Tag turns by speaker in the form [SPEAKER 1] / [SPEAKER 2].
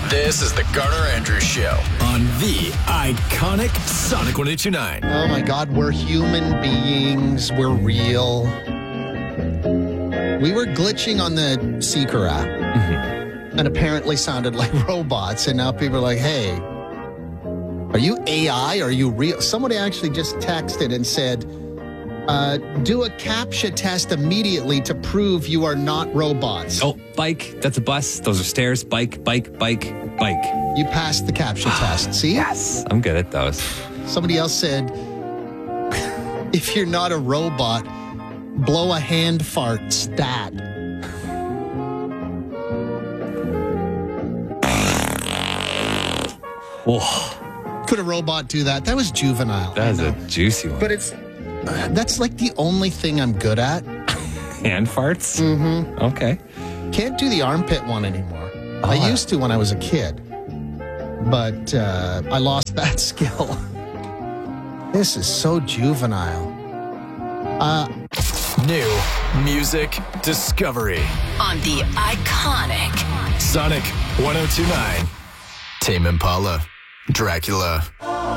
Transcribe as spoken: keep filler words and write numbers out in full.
[SPEAKER 1] This is the Garner Andrews Show on the iconic Sonic one eighty-nine.
[SPEAKER 2] Oh my God, we're human beings. We're real. We were glitching on the Seeker app mm-hmm. and apparently sounded like robots. And now people are like, hey, are you A I? Are you real? Somebody actually just texted and said, uh, do a CAPTCHA test immediately to prove you are not robots.
[SPEAKER 3] Oh, bike. That's a bus. Those are stairs. Bike, bike, bike, bike.
[SPEAKER 2] You passed the CAPTCHA test. See?
[SPEAKER 3] Yes. I'm good at those.
[SPEAKER 2] Somebody else said, if you're not a robot, blow a hand fart stat.
[SPEAKER 3] Whoa.
[SPEAKER 2] Could a robot do that? That was juvenile.
[SPEAKER 3] That is a juicy one.
[SPEAKER 2] But it's uh, that's like the only thing I'm good at.
[SPEAKER 3] Hand farts?
[SPEAKER 2] Mm-hmm.
[SPEAKER 3] Okay.
[SPEAKER 2] Can't do the armpit one anymore.
[SPEAKER 3] Oh,
[SPEAKER 2] I used to when I was a kid, but uh, I lost that skill. This is so juvenile. Uh,
[SPEAKER 1] New music discovery
[SPEAKER 4] on the iconic
[SPEAKER 1] Sonic one oh two point nine. Tame Impala, Dracula.